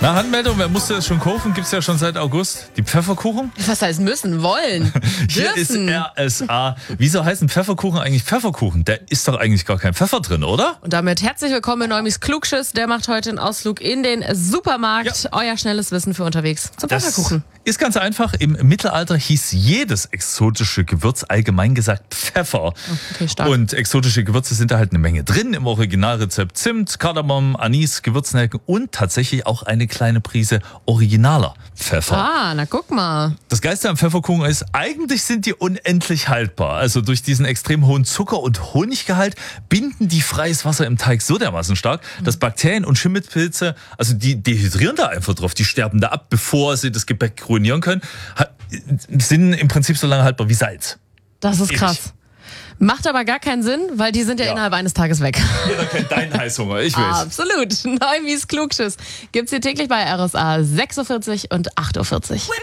Na, Handmeldung, wer musste das schon kaufen? Gibt's ja schon seit August. Die Pfefferkuchen? Was heißt müssen? Wollen? Hier Dürfen. ist RSA. Wieso heißen Pfefferkuchen eigentlich Pfefferkuchen? Da ist doch eigentlich gar kein Pfeffer drin, oder? Und damit herzlich willkommen in Neumis Klugschiss. Der macht heute einen Ausflug in den Supermarkt. Ja. Euer schnelles Wissen für unterwegs zum Das Pfefferkuchen. ist ganz einfach. Im Mittelalter hieß jedes exotische Gewürz allgemein gesagt Pfeffer. Okay, stark. Und exotische Gewürze sind da halt eine Menge drin. Im Originalrezept Zimt, Kardamom, Anis, Gewürznelken und tatsächlich auch eine kleine Prise originaler Pfeffer. Ah, na guck mal. Das Geilste am Pfefferkuchen ist, eigentlich sind die unendlich haltbar. Also durch diesen extrem hohen Zucker- und Honiggehalt binden die freies Wasser im Teig so dermaßen stark, dass Bakterien und Schimmelpilze, also die dehydrieren da einfach drauf, die sterben da ab, bevor sie das Gebäck ruinieren können, sind im Prinzip so lange haltbar wie Salz. Das ist krass. Macht aber gar keinen Sinn, weil die sind ja innerhalb eines Tages weg. Jeder kennt deinen Heißhunger, ich weiß. Absolut. Neumis Klugschiss gibt's hier täglich bei RSA 6.40 Uhr und 8.40 Uhr.